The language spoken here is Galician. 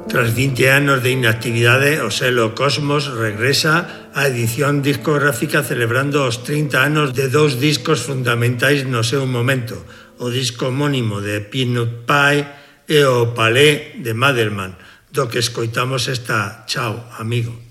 Tras 20 anos de inactividade, o selo Cosmos regresa á edición discográfica celebrando os 30 anos de 2 discos fundamentais no seu momento, o disco homónimo de Peanut Pie e o Palais de Madelman, do que escoitamos esta Chao, amigo.